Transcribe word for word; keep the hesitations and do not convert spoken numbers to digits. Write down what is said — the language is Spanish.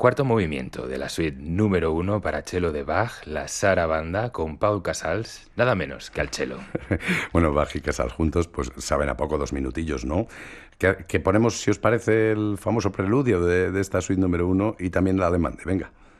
Cuarto movimiento de la suite número uno para cello de Bach, la Sarabanda, con Paul Casals, nada menos que al cello. Bueno, Bach y Casals juntos, pues saben a poco dos minutillos, ¿no? Que, que ponemos, si os parece, el famoso preludio de, de esta suite número uno y también la demande. Venga.